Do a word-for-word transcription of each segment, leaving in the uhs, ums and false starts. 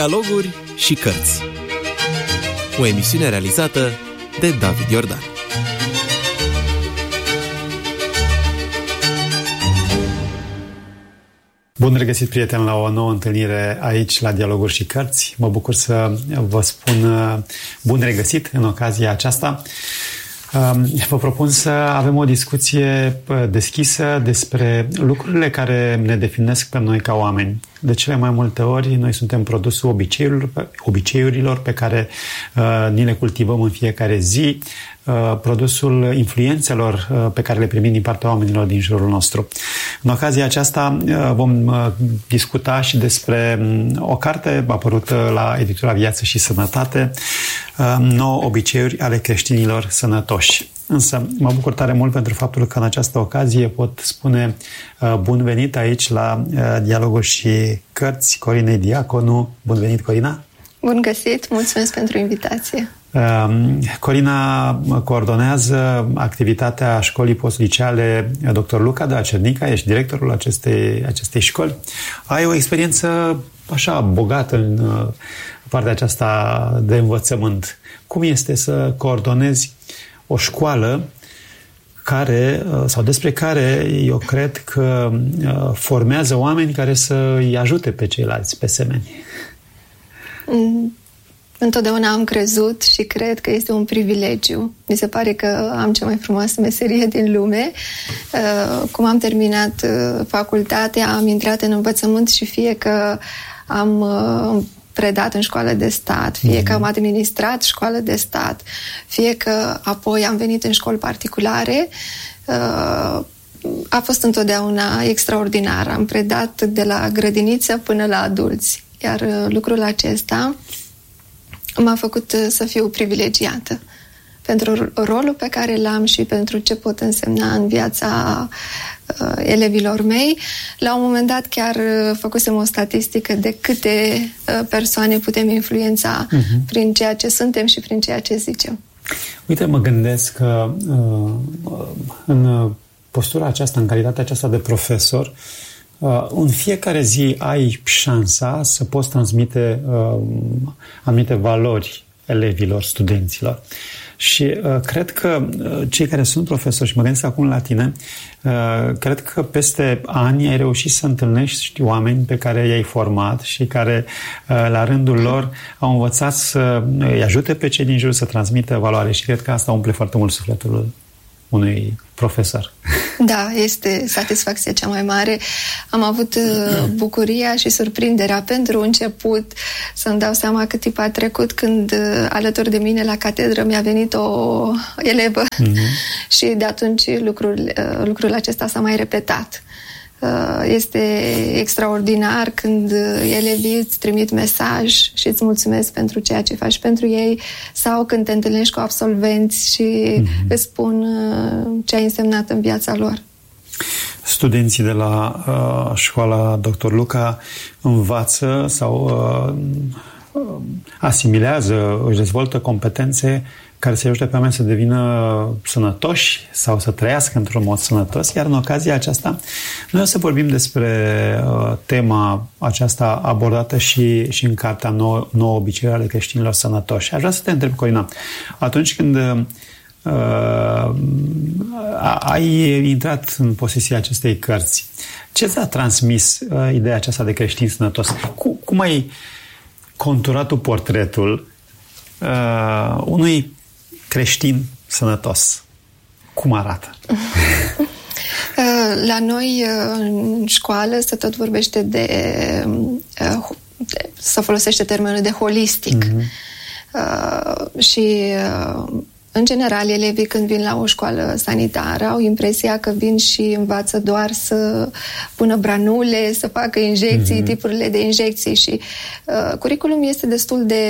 Dialoguri și cărți. O emisiune realizată de David Iordan. Bun regăsit, prieteni, la o nouă întâlnire aici la Dialoguri și Cărți. Mă bucur să vă spun bun regăsit în ocazia aceasta. Vă propun să avem o discuție deschisă despre lucrurile care ne definesc pe noi ca oameni. De cele mai multe ori, noi suntem produsul obiceiurilor, obiceiurilor pe care uh, ni le cultivăm în fiecare zi, uh, produsul influențelor uh, pe care le primim din partea oamenilor din jurul nostru. În ocazia aceasta uh, vom uh, discuta și despre um, o carte apărută la editura Viață și Sănătate, uh, nouă obiceiuri ale creștinilor sănătoși. Însă mă bucur tare mult pentru faptul că în această ocazie pot spune uh, bun venit aici la uh, Dialoguri și Cărți Corinei Diaconu. Bun venit, Corina! Bun găsit! Mulțumesc pentru invitație! Uh, Corina coordonează activitatea școlii postliceale doctor Luca de la Cernica, ești directorul acestei, acestei școli. Ai o experiență așa bogată în uh, partea aceasta de învățământ. Cum este să coordonezi o școală care, sau despre care eu cred că formează oameni care să îi ajute pe ceilalți, pe semeni? Întotdeauna am crezut și cred că este un privilegiu. Mi se pare că am cea mai frumoasă meserie din lume. Cum am terminat facultatea, am intrat în învățământ și fie că am predat în școală de stat, fie că am administrat școală de stat, fie că apoi am venit în școli particulare, a fost întotdeauna extraordinar. Am predat de la grădiniță până la adulți, iar lucrul acesta m-a făcut să fiu privilegiată pentru rolul pe care l-am și pentru ce pot însemna în viața uh, elevilor mei. La un moment dat chiar uh, făcusem o statistică de câte uh, persoane putem influența uh-huh. prin ceea ce suntem și prin ceea ce zicem. Uite, mă gândesc că uh, în postura aceasta, în calitatea aceasta de profesor, uh, în fiecare zi ai șansa să poți transmite uh, anumite valori elevilor, studenților. Și uh, cred că uh, cei care sunt profesori, și mă gândesc acum la tine, uh, cred că peste ani ai reușit să întâlnești oameni pe care i-ai format și care, uh, la rândul lor, au învățat să îi ajute pe cei din jur să transmită valoare și cred că asta umple foarte mult sufletul unui profesor. Da, este satisfacția cea mai mare. Am avut uh, bucuria și surprinderea pentru început să-mi dau seama cât timp a trecut când uh, alături de mine la catedră mi-a venit o elevă mm-hmm. și de atunci lucrul, uh, lucrul acesta s-a mai repetat. Este extraordinar când elevii îți trimit mesaj și îți mulțumesc pentru ceea ce faci pentru ei sau când te întâlnești cu absolvenți și mm-hmm. îți spun ce ai însemnat în viața lor. Studenții de la uh, școala doctor Luca învață sau uh, asimilează, își dezvoltă competențe care să ajute pe oameni să devină sănătoși sau să trăiască într-un mod sănătos. Iar în ocazia aceasta, noi o să vorbim despre uh, tema aceasta abordată și, și în cartea nouă, nouă obiceiuri ale creștinilor sănătoși. Aș vrea să te întreb, Corina, atunci când uh, ai intrat în posesia acestei cărți, ce ți-a transmis uh, ideea aceasta de creștin sănătos? Cum, cum ai conturat tu portretul uh, unui creștin sănătos? Cum arată? La noi, în școală, se tot vorbește de... se folosește termenul de holistic. Mm-hmm. Și, în general, elevii când vin la o școală sanitară au impresia că vin și învață doar să pună branule, să facă injecții, mm-hmm. tipurile de injecții și uh, curriculum este destul de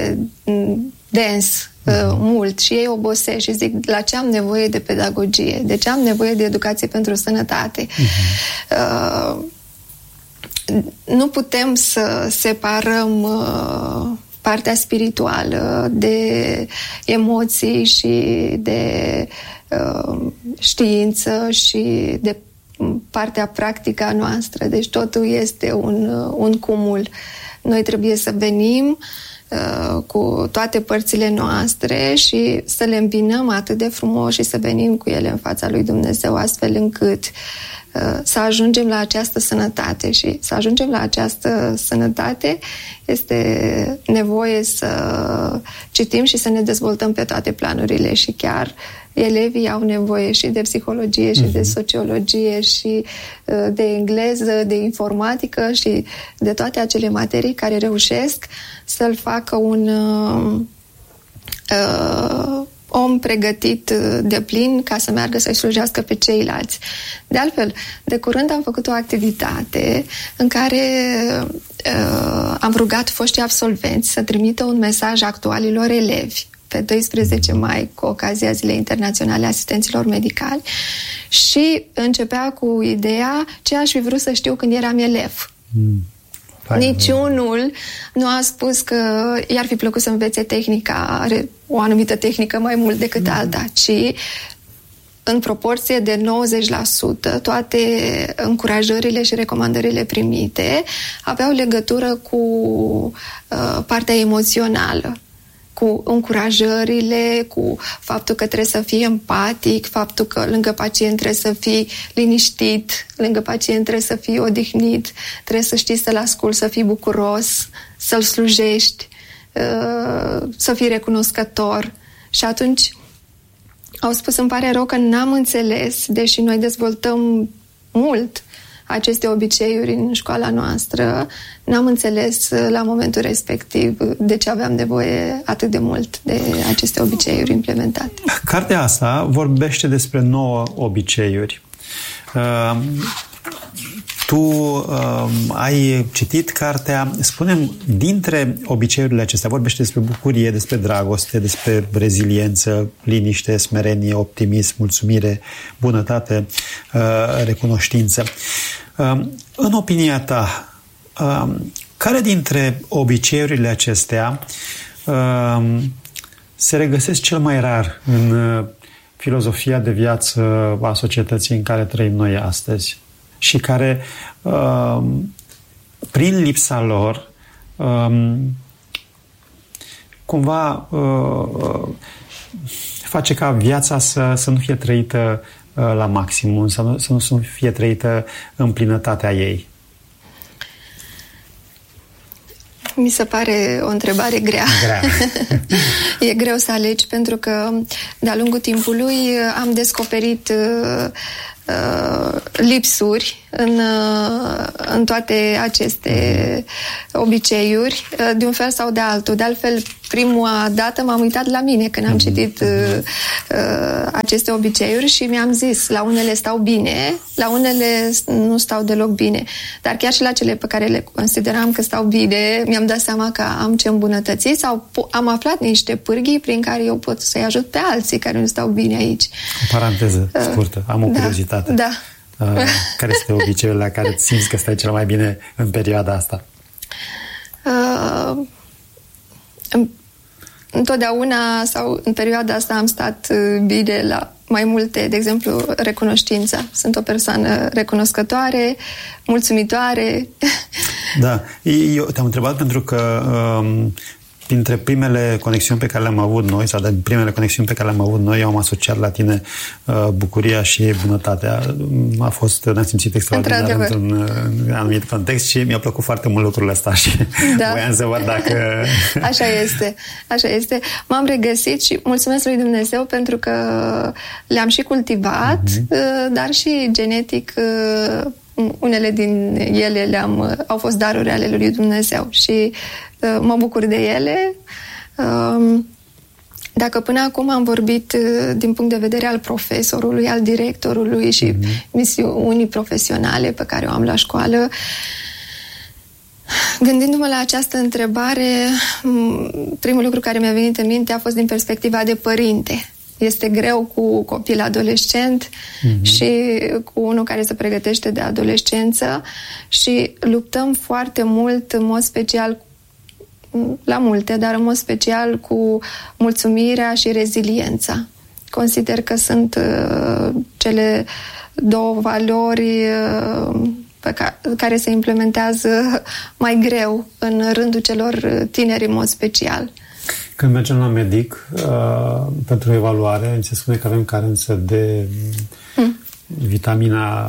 dens, uh, mm-hmm. mult și ei obosește și zic la ce am nevoie de pedagogie, de ce am nevoie de educație pentru sănătate. Mm-hmm. Uh, nu putem să separăm uh, partea spirituală de emoții și de uh, știință și de partea practică a noastră. Deci totul este un, un cumul. Noi trebuie să venim uh, cu toate părțile noastre și să le îmbinăm atât de frumos și să venim cu ele în fața lui Dumnezeu, astfel încât uh, să ajungem la această sănătate. Și să ajungem la această sănătate este nevoie să citim și să ne dezvoltăm pe toate planurile și chiar elevii au nevoie și de psihologie și mm-hmm. de sociologie și uh, de engleză, de informatică și de toate acele materii care reușesc să-l facă un uh, uh, om pregătit de plin ca să meargă să-i slujească pe ceilalți. De altfel, de curând am făcut o activitate în care uh, am rugat foștii absolvenți să trimită un mesaj actualilor elevi pe doisprezece mai, cu ocazia Zilei Internaționale a Asistenților Medicali, și începea cu ideea ce aș fi vrut să știu când eram elev. Mm. Niciunul nu a spus că i-ar fi plăcut să învețe tehnica, o anumită tehnică mai mult decât mm. alta, ci în proporție de nouăzeci la sută toate încurajările și recomandările primite aveau legătură cu uh, partea emoțională, cu încurajările, cu faptul că trebuie să fii empatic, faptul că lângă pacient trebuie să fii liniștit, lângă pacient trebuie să fii odihnit, trebuie să știi să-l asculți, să fii bucuros, să-l slujești, să fii recunoscător. Și atunci au spus, îmi pare rău că n-am înțeles, deși noi dezvoltăm mult aceste obiceiuri în școala noastră, n-am înțeles la momentul respectiv de ce aveam nevoie atât de mult de aceste obiceiuri implementate. Cartea asta vorbește despre nouă obiceiuri. Uh, tu uh, ai citit cartea. Spune-mi, dintre obiceiurile acestea, vorbește despre bucurie, despre dragoste, despre reziliență, liniște, smerenie, optimism, mulțumire, bunătate, uh, recunoștință. Uh, în opinia ta, uh, care dintre obiceiurile acestea uh, se regăsesc cel mai rar în uh, filozofia de viață a societății în care trăim noi astăzi și care, uh, prin lipsa lor, um, cumva uh, face ca viața să, să nu fie trăită uh, la maximum, să nu, să nu, să nu fie trăită în plinătatea ei? Mi se pare o întrebare grea. grea. E greu să alegi, pentru că de-a lungul timpului am descoperit uh, uh, lipsuri în, uh, în toate aceste obiceiuri, uh, de un fel sau de altul. De altfel, prima dată m-am uitat la mine când am citit uh, uh, aceste obiceiuri și mi-am zis, la unele stau bine, la unele nu stau deloc bine. Dar chiar și la cele pe care le consideram că stau bine, mi-am dat seama că am ce îmbunătăți sau am aflat niște pârghii prin care eu pot să-i ajut pe alții care nu stau bine aici. O paranteză scurtă, am o da, curiozitate. Da. Uh, care este obiceiul la care simți că stai cel mai bine în perioada asta? Uh, întotdeauna sau în perioada asta am stat bine la mai multe, de exemplu, recunoștința. Sunt o persoană recunoscătoare, mulțumitoare. Da, eu te-am întrebat pentru că um, dintre primele conexiuni pe care le-am avut noi, sau din primele conexiuni pe care le-am avut noi, eu am asociat la tine uh, bucuria și bunătatea. A fost, ne-am simțit extraordinar într-un în anumit context și mi-a plăcut foarte mult lucrurile astea și da. voiam să văd dacă... Așa este, așa este. M-am regăsit și mulțumesc lui Dumnezeu pentru că le-am și cultivat, uh-huh. dar și genetic unele din ele le-am, au fost daruri ale lui Dumnezeu și uh, mă bucur de ele. Uh, dacă până acum am vorbit uh, din punct de vedere al profesorului, al directorului și mm-hmm. misiunii profesionale pe care o am la școală, gândindu-mă la această întrebare, primul lucru care mi-a venit în minte a fost din perspectiva de părinte. Este greu cu copil adolescent mm-hmm. și cu unul care se pregătește de adolescență și luptăm foarte mult, în mod special, la multe, dar în mod special cu mulțumirea și reziliența. Consider că sunt uh, cele două valori uh, pe care, care se implementează mai greu în rândul celor tineri în mod special. Când mergem la medic uh, pentru evaluare, se spune că avem carență de mm. vitamina,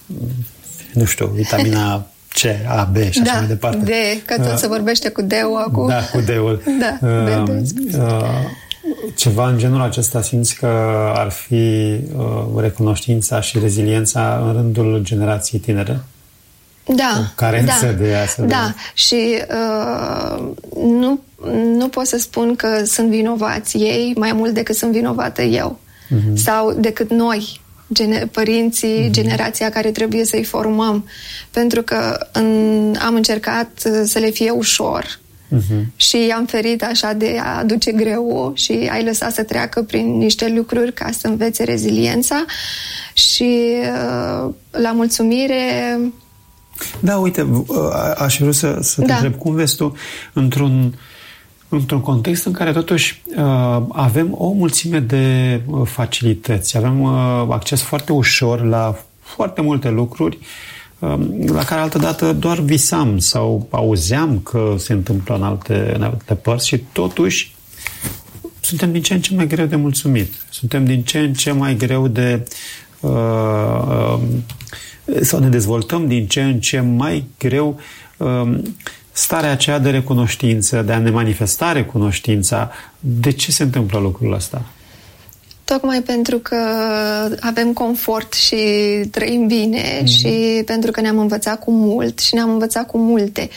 nu știu, vitamina C, A, B și da, așa mai departe. D, că tot uh, se vorbește cu D-ul acum. Da, cu D-ul. Da, uh, uh, ceva în genul acesta simți că ar fi uh, recunoștința și reziliența în rândul generației tinere? Da, carență da, de asta. Da, de... și uh, nu, nu pot să spun că sunt vinovați ei mai mult decât sunt vinovată eu. Uh-huh. Sau decât noi, gener- părinții, uh-huh. generația care trebuie să-i formăm. Pentru că în, am încercat să le fie ușor. Uh-huh. Și am ferit așa de a aduce greu și ai lăsat să treacă prin niște lucruri ca să învețe reziliența. Și uh, la mulțumire... Da, uite, aș vrea să, să te da. întreb, cum vezi tu într-un, într-un context în care totuși uh, avem o mulțime de facilități, avem uh, acces foarte ușor la foarte multe lucruri uh, la care altădată doar visam sau auzeam că se întâmplă în alte, în alte părți și totuși suntem din ce în ce mai greu de mulțumit. Suntem din ce în ce mai greu de... Uh, uh, sau ne dezvoltăm din ce în ce mai greu um, starea aceea de recunoștință, de a ne manifesta recunoștința. De ce se întâmplă lucrul ăsta? Tocmai pentru că avem confort și trăim bine mm-hmm. și pentru că ne-am învățat cu mult și ne-am învățat cu multe.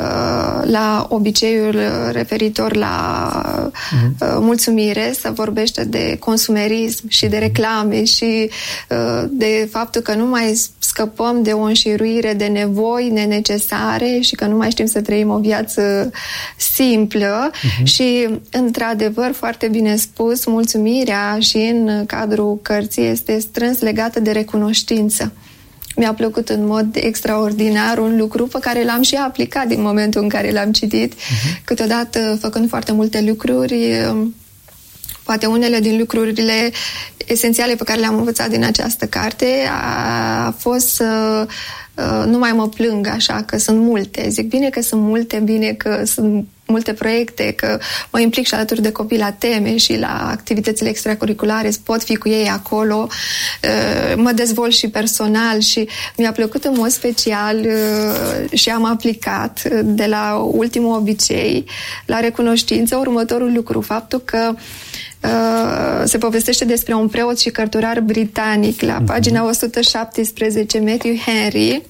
La obiceiul referitor la mm-hmm. mulțumire se vorbește de consumerism și de reclame și de faptul că nu mai scăpăm de o înșiruire de nevoi nenecesare și că nu mai știm să trăim o viață simplă mm-hmm. și, într-adevăr, foarte bine spus, mulțumirea și în cadrul cărții este strâns legată de recunoștință. Mi-a plăcut în mod extraordinar un lucru pe care l-am și aplicat din momentul în care l-am citit. Uh-huh. Câteodată, făcând foarte multe lucruri, poate unele din lucrurile esențiale pe care le-am învățat din această carte a fost să nu mai mă plâng așa, că sunt multe. Zic, bine că sunt multe, bine că sunt multe proiecte, că mă implic și alături de copii la teme și la activitățile extracurriculare, pot fi cu ei acolo, mă dezvolt și personal și mi-a plăcut în mod special și am aplicat de la ultimul obicei la recunoștință următorul lucru, faptul că Uh, se povestește despre un preot și cărturar britanic la pagina o sută șaptesprezece, Matthew Henry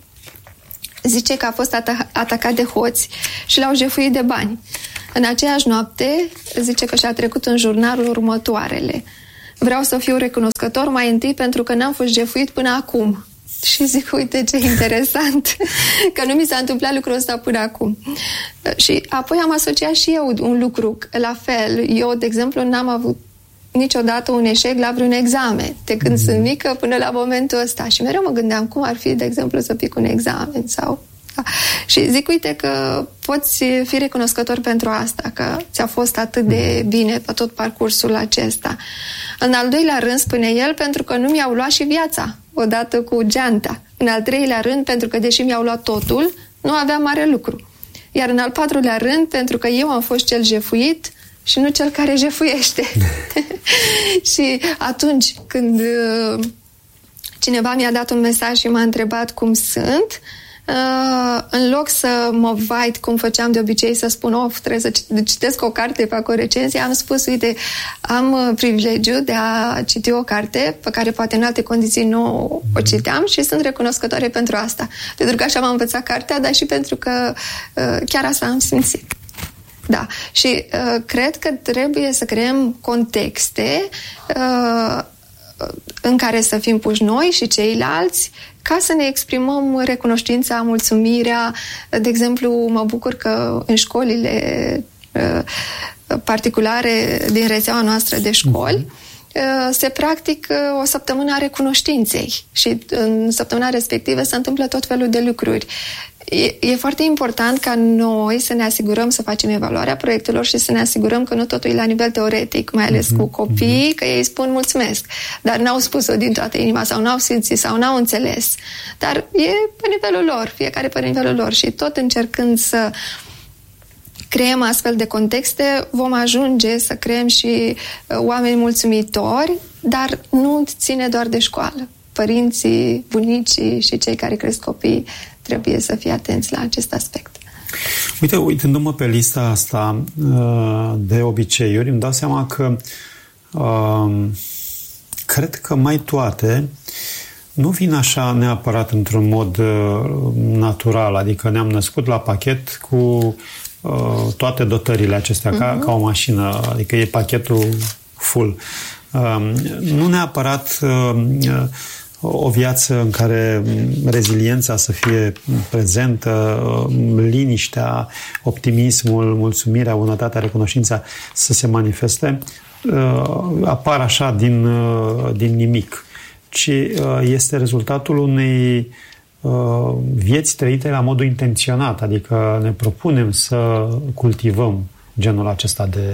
zice că a fost ata- atacat de hoți și l-au jefuit de bani. În aceeași noapte zice că și-a trecut în jurnalul următoarele: vreau să fiu recunoscător mai întâi pentru că n-am fost jefuit până acum. Și zic, uite ce interesant că nu mi s-a întâmplat lucrul ăsta până acum. Și apoi am asociat și eu un lucru la fel. Eu, de exemplu, n-am avut niciodată un eșec la vreun examen, de când mm-hmm. sunt mică până la momentul ăsta. Și mereu mă gândeam cum ar fi, de exemplu, să pic un examen sau... Da. Și zic, uite că poți fi recunoscător pentru asta, că ți-a fost atât de bine pe tot parcursul acesta. În al doilea rând, spune el, pentru că nu mi-au luat și viața odată cu geanta. În al treilea rând, pentru că deși mi-au luat totul, nu aveam mare lucru. Iar în al patrulea rând, pentru că eu am fost cel jefuit și nu cel care jefuiește. Și atunci când uh, cineva mi-a dat un mesaj și m-a întrebat cum sunt, Uh, în loc să mă vait cum făceam de obicei, să spun, of, trebuie să citesc o carte, fac o recenzie, am spus, uite, am uh, privilegiu de a citi o carte pe care poate în alte condiții nu o citeam și sunt recunoscătoare pentru asta. Pentru că așa m-am învățat cartea, dar și pentru că uh, chiar asta am simțit. Da. Și uh, cred că trebuie să creăm contexte uh, în care să fim puși noi și ceilalți ca să ne exprimăm recunoștința, mulțumirea. De exemplu, mă bucur că în școlile uh, particulare din rețeaua noastră de școli uh, se practică o săptămână a recunoștinței și în săptămâna respectivă se întâmplă tot felul de lucruri. e, e foarte important ca noi să ne asigurăm să facem evaluarea proiectelor și să ne asigurăm că nu totul e la nivel teoretic, mai ales mm-hmm. cu copiii, că ei spun mulțumesc, dar n-au spus-o din toată inima sau n-au simțit sau n-au înțeles. Dar e pe nivelul lor, fiecare pe nivelul lor și tot încercând să creăm astfel de contexte, vom ajunge să creăm și oameni mulțumitori, dar nu ține doar de școală. Părinții, bunicii și cei care cresc copii trebuie să fie atenți la acest aspect. Uite, uitându-mă pe lista asta de obiceiuri, îmi dau seama că cred că mai toate nu vin așa neapărat într-un mod natural, adică ne-am născut la pachet cu toate dotările acestea, uh-huh. ca, ca o mașină, adică e pachetul full. Nu neapărat o viață în care reziliența să fie prezentă, liniștea, optimismul, mulțumirea, bunătatea, recunoștința să se manifeste, apar așa din, din nimic, ci este rezultatul unei vieți trăite la modul intenționat, adică ne propunem să cultivăm genul acesta de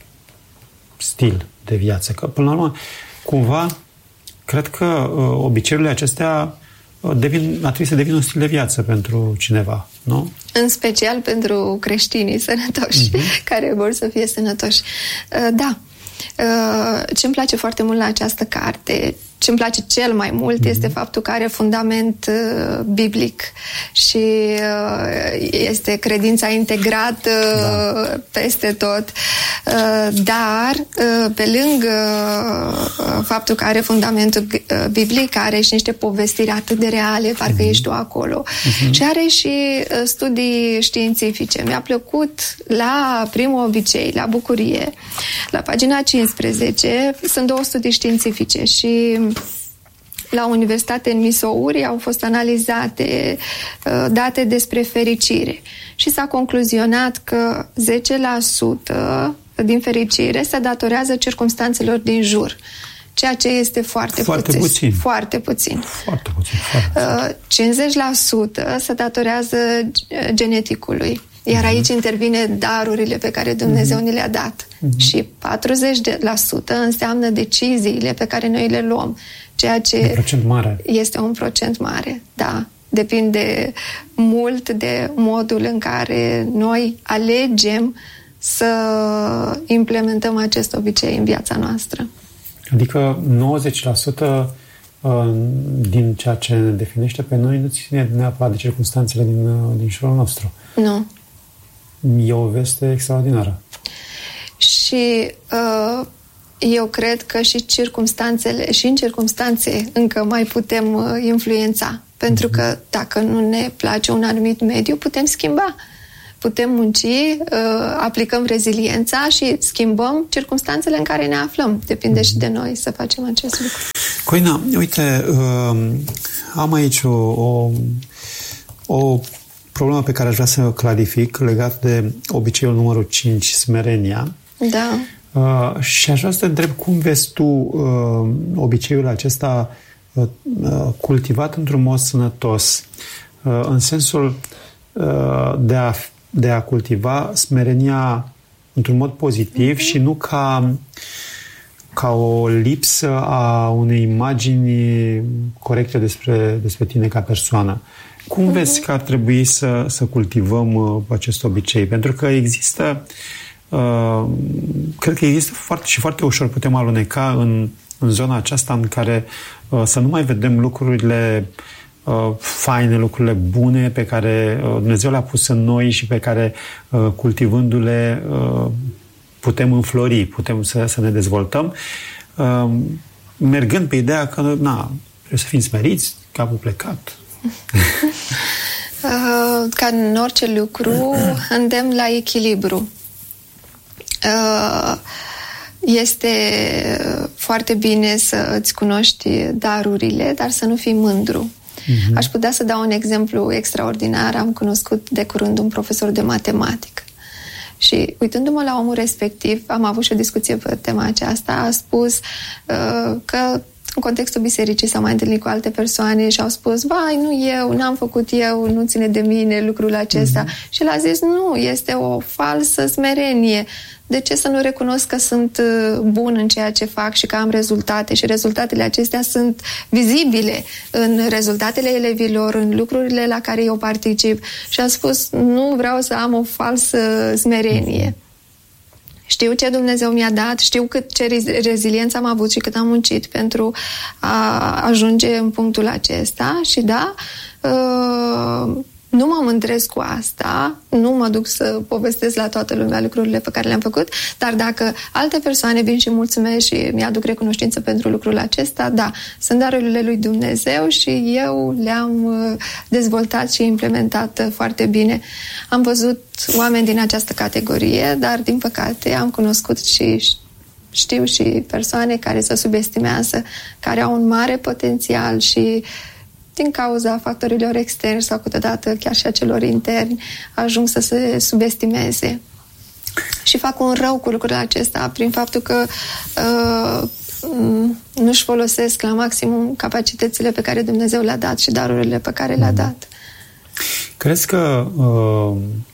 stil de viață. Că, până la urmă, cumva, cred că uh, obiceiurile acestea uh, devin, ar trebui să devină un stil de viață pentru cineva, nu? În special pentru creștinii sănătoși, uh-huh. care vor să fie sănătoși. Uh, da. Uh, ce-mi place foarte mult la această carte, ce-mi place cel mai mult mm-hmm. este faptul că are fundament uh, biblic și uh, este credința integrată da. peste tot. Uh, dar, uh, pe lângă uh, faptul că are fundamentul uh, biblic, are și niște povestiri atât de reale, parcă mm-hmm. ești tu acolo. Mm-hmm. Și are și uh, studii științifice. Mi-a plăcut la primul obicei, la bucurie, la pagina cincisprezece, sunt două studii științifice și la Universitate în Missouri au fost analizate uh, date despre fericire și s-a concluzionat că zece la sută din fericire se datorează circumstanțelor din jur, ceea ce este foarte, foarte puțin. puțin. Foarte puțin. Foarte puțin. Foarte. Uh, cincizeci la sută se datorează geneticului. Iar aici intervine darurile pe care Dumnezeu mm-hmm. ni le-a dat. Mm-hmm. Și patruzeci la sută înseamnă deciziile pe care noi le luăm. Ceea ce un procent mare. Este un procent mare, da. Depinde mult de modul în care noi alegem să implementăm acest obicei în viața noastră. Adică nouăzeci la sută din ceea ce ne definește pe noi nu ține neapărat de circunstanțele din, din jurul nostru. Nu. E o veste extraordinară. Și uh, eu cred că și circumstanțele, și în circumstanțe încă mai putem uh, influența. Pentru mm-hmm. că dacă nu ne place un anumit mediu, putem schimba. Putem munci, uh, aplicăm reziliența și schimbăm circumstanțele în care ne aflăm. Depinde mm-hmm. și de noi să facem acest lucru. Coina, uite, uh, am aici o, o, o problemă pe care aș vrea să o clarific legat de obiceiul numărul cinci, smerenia. Da. Uh, și aș vrea să te întreb cum vezi tu uh, obiceiul acesta uh, cultivat într-un mod sănătos, uh, în sensul uh, de, a, de a cultiva smerenia într-un mod pozitiv mm-hmm. și nu ca, ca o lipsă a unei imagini corecte despre, despre tine ca persoană. Cum vezi că ar trebui să, să cultivăm uh, acest obicei? Pentru că există, uh, cred că există foarte și foarte ușor putem aluneca în, în zona aceasta în care uh, să nu mai vedem lucrurile uh, faine, lucrurile bune pe care uh, Dumnezeu le-a pus în noi și pe care, uh, cultivându-le, uh, putem înflori, putem să, să ne dezvoltăm, uh, mergând pe ideea că, na, trebuie să fim smeriți, capul plecat. Ca în orice lucru, îndemn la echilibru. Este foarte bine să îți cunoști darurile, dar să nu fii mândru. Uh-huh. Aș putea să dau un exemplu extraordinar. Am cunoscut de curând un profesor de matematică. Și uitându-mă la omul respectiv, am avut și o discuție pe tema aceasta, a spus uh, că în contextul bisericii s-au mai întâlnit cu alte persoane și au spus, vai, nu eu, n-am făcut eu, nu ține de mine lucrul acesta. Mm-hmm. Și el a zis, nu, este o falsă smerenie. De ce să nu recunosc că sunt bun în ceea ce fac și că am rezultate? Și rezultatele acestea sunt vizibile în rezultatele elevilor, în lucrurile la care eu particip. Și am spus, nu vreau să am o falsă smerenie. Știu ce Dumnezeu mi-a dat, știu cât ce reziliență am avut și cât am muncit pentru a ajunge în punctul acesta. Și da, uh, nu mă mândresc cu asta, nu mă duc să povestesc la toată lumea lucrurile pe care le-am făcut, dar dacă alte persoane vin și mulțumesc și mi-aduc recunoștință pentru lucrul acesta, da, sunt darurile lui Dumnezeu și eu le-am dezvoltat și implementat foarte bine. Am văzut oameni din această categorie, dar din păcate am cunoscut și știu și persoane care se subestimează, care au un mare potențial și din cauza factorilor externi sau câteodată chiar și a celor interni, ajung să se subestimeze. Și fac un rău cu lucrul acesta prin faptul că uh, nu-și folosesc la maximum capacitățile pe care Dumnezeu le-a dat și darurile pe care le-a dat. Crezi că uh,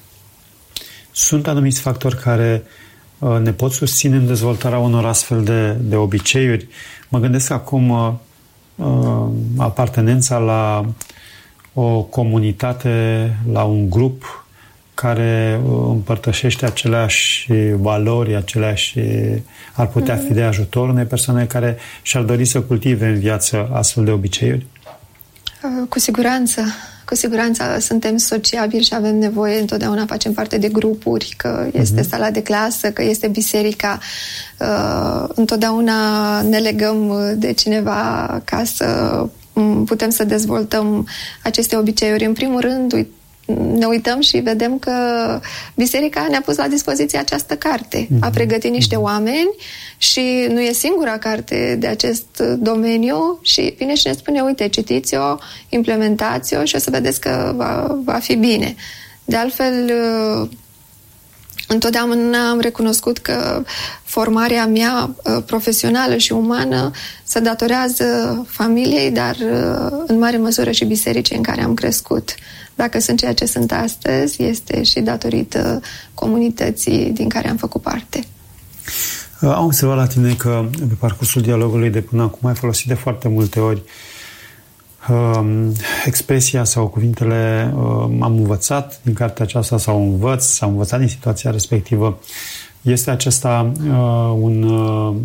sunt anumiți factori care uh, ne pot susține în dezvoltarea unor astfel de, de obiceiuri? Mă gândesc acum uh, apartenența la o comunitate, la un grup care împărtășește aceleași valori, aceleași, ar putea fi de ajutor unei persoane care și-ar dori să cultive în viață astfel de obiceiuri? Cu siguranță. Cu siguranță suntem sociabili și avem nevoie, întotdeauna facem parte de grupuri, că este uh-huh. sala de clasă, că este biserica. Uh, întotdeauna ne legăm de cineva ca să putem să dezvoltăm aceste obiceiuri. În primul rând, ne uităm și vedem că biserica ne-a pus la dispoziție această carte. A pregătit niște oameni și nu e singura carte de acest domeniu și vine și ne spune, uite, citiți-o, implementați-o și o să vedeți că va, va fi bine. De altfel, întotdeauna am recunoscut că formarea mea profesională și umană se datorează familiei, dar în mare măsură și bisericii în care am crescut. Dacă sunt ceea ce sunt astăzi, este și datorită comunității din care am făcut parte. Am observat la tine că pe parcursul dialogului de până acum ai folosit de foarte multe ori um, expresia sau cuvintele um, am învățat din cartea aceasta sau învăț, sau învățat din situația respectivă. Este acesta uh, un... Uh,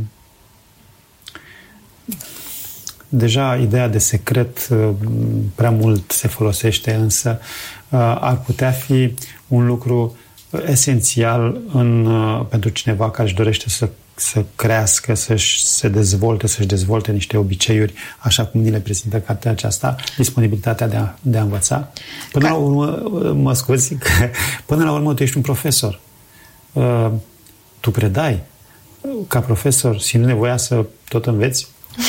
deja ideea de secret uh, prea mult se folosește, însă uh, ar putea fi un lucru esențial în, uh, pentru cineva care își dorește să, să crească, să-și se dezvolte, să-și dezvolte niște obiceiuri, așa cum ni le prezintă cartea aceasta, disponibilitatea de a, de a învăța. Până Ca... la urmă, mă scuzi, că până la urmă tu ești un profesor. Uh, tu predai ca profesor, simt nevoia să tot înveți?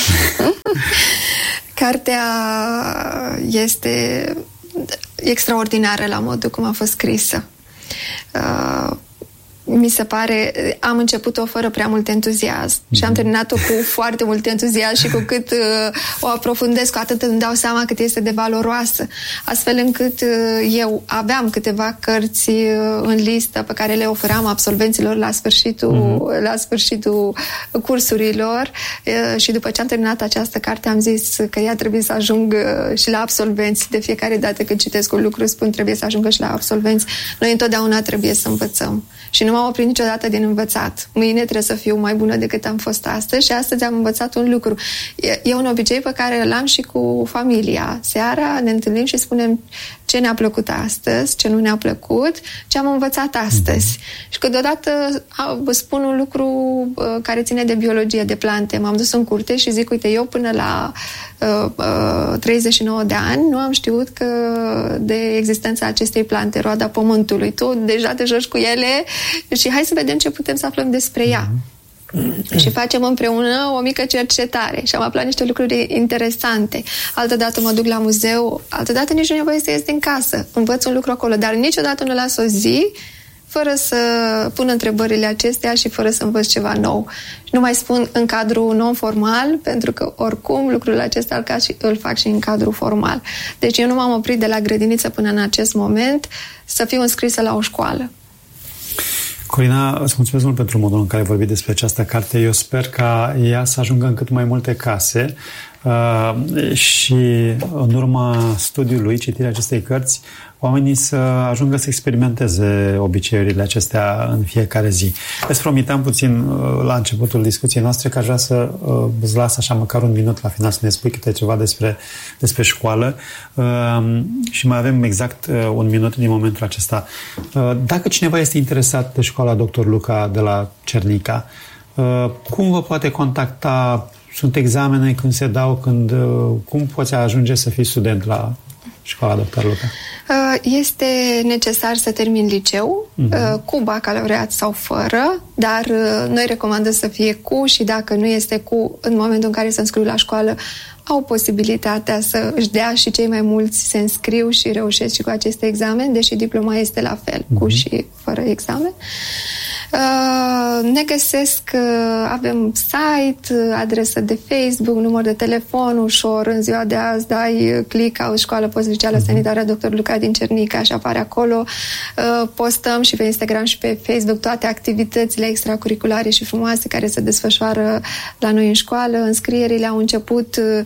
Cartea este extraordinară la modul cum a fost scrisă. Uh, mi se pare, am început-o fără prea mult entuziasm mm-hmm. și am terminat-o cu foarte mult entuziasm și cu cât uh, o aprofundez, cu atât îmi dau seama cât este de valoroasă. Astfel încât uh, eu aveam câteva cărți uh, în listă pe care le oferam absolvenților la sfârșitul, mm-hmm. la sfârșitul cursurilor uh, și după ce am terminat această carte am zis că ea trebuie să ajungă și la absolvenți. De fiecare dată când citesc un lucru spun trebuie să ajungă și la absolvenți. Noi întotdeauna trebuie să învățăm. Și nu m-am oprit niciodată din învățat. Mâine trebuie să fiu mai bună decât am fost astăzi și astăzi am învățat un lucru. E, e un obicei pe care îl am și cu familia. Seara ne întâlnim și spunem ce ne-a plăcut astăzi, ce nu ne-a plăcut, ce am învățat astăzi. Mm-hmm. Și câteodată vă spun un lucru uh, care ține de biologie, de plante. M-am dus în curte și zic, uite, eu până la uh, uh, treizeci și nouă de ani nu am știut că de existența acestei plante, roada pământului. Tu deja te joci cu ele și hai să vedem ce putem să aflăm despre ea. Mm-hmm. Și facem împreună o mică cercetare și am aflat niște lucruri interesante. Altădată mă duc la muzeu, altădată nici nu nevoie să ies din casă. Învăț un lucru acolo, dar niciodată nu las o zi fără să pun întrebările acestea și fără să învăț ceva nou. Și nu mai spun în cadrul non-formal, pentru că oricum lucrul acesta îl fac și în cadrul formal. Deci eu nu m-am oprit de la grădiniță până în acest moment să fiu înscrisă la o școală. Corina, îți mulțumesc mult pentru modul în care ai vorbit despre această carte. Eu sper ca ea să ajungă în cât mai multe case uh, și în urma studiului, citirea acestei cărți, oamenii să ajungă să experimenteze obiceiurile acestea în fiecare zi. Îți promiteam puțin la începutul discuției noastre că aș vrea să îți las așa măcar un minut la final să ne spui câte ceva despre, despre școală și mai avem exact un minut din momentul acesta. Dacă cineva este interesat de școala doctor Luca de la Cernica, cum vă poate contacta? Sunt examene când se dau, când, cum poți ajunge să fii student la școala doctor Luca? Este necesar să termin liceu, uh-huh. cu bacalaureat sau fără, dar noi recomandăm să fie cu și dacă nu este cu, în momentul în care se înscriu la școală, au posibilitatea să își dea și cei mai mulți se înscriu și reușesc și cu aceste examen, deși diploma este la fel, uh-huh. cu și fără examen. Uh, ne găsesc, uh, avem site, uh, adresă de Facebook, număr de telefon, ușor, în ziua de azi dai click, auzi școală post-liceală uh-huh. sanitară doctor Luca din Cernica și apare acolo. Uh, postăm și pe Instagram și pe Facebook toate activitățile extracurriculare și frumoase care se desfășoară la noi în școală. Înscrierile au început uh,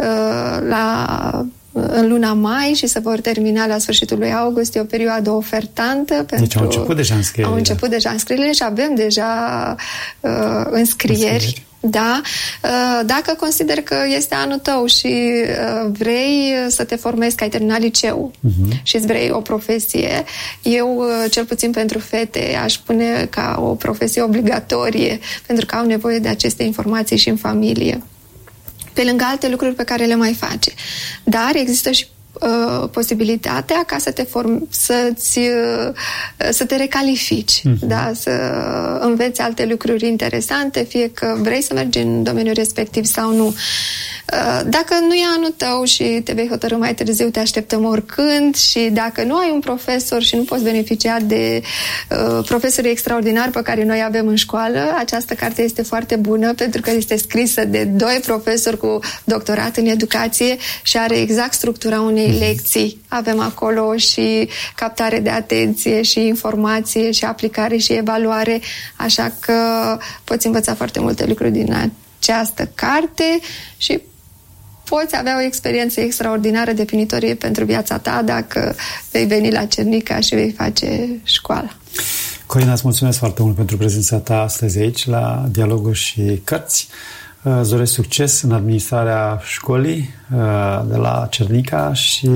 la în luna mai și se vor termina la sfârșitul lui august. E o perioadă ofertantă. Pentru... Deci au început deja înscrierile. Au început deja înscrierile și avem deja uh, înscrieri. înscrieri. Da. Uh, dacă consider că este anul tău și uh, vrei să te formezi, că ai terminat liceu uh-huh. și îți vrei o profesie, eu, uh, cel puțin pentru fete, aș pune ca o profesie obligatorie, pentru că au nevoie de aceste informații și în familie, pe lângă alte lucruri pe care le mai face. Dar există și uh, posibilitatea ca să te form, să-ți, uh, să te recalifici, uh-huh. da? Să înveți alte lucruri interesante, fie că vrei să mergi în domeniul respectiv sau nu. Uh, dacă nu e anul tău și te vei hotărî mai târziu, te așteptăm oricând, și dacă nu ai un profesor și nu poți beneficia de uh, profesorii extraordinari pe care noi avem în școală, această carte este foarte bună pentru că este scrisă de doi profesori cu doctorat în educație și are exact structura unei lecții. Avem acolo și captare de atenție și informație și aplicare și evaluare, așa că poți învăța foarte multe lucruri din această carte și poți avea o experiență extraordinară, definitorie pentru viața ta dacă vei veni la Cernica și vei face școala. Corina, îți mulțumesc foarte mult pentru prezența ta astăzi aici la Dialoguri și Cărți. Îți doresc succes în administrarea școlii de la Cernica și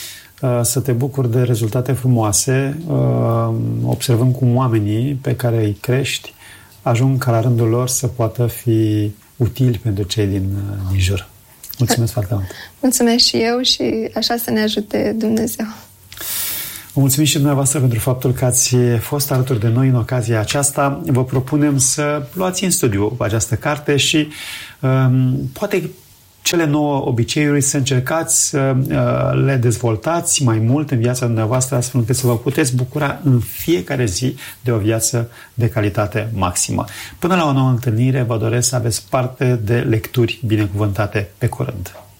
să te bucuri de rezultate frumoase, observând cum oamenii pe care îi crești ajung ca la rândul lor să poată fi utili pentru cei din, din jur. Mulțumesc foarte mult! Mulțumesc și eu și așa să ne ajute Dumnezeu! Vă mulțumim și dumneavoastră pentru faptul că ați fost alături de noi în ocazia aceasta. Vă propunem să luați în studiu această carte și um, poate cele nouă obiceiuri să încercați să uh, le dezvoltați mai mult în viața dumneavoastră, astfel încât să vă puteți bucura în fiecare zi de o viață de calitate maximă. Până la o nouă întâlnire, vă doresc să aveți parte de lecturi binecuvântate. Pe curând!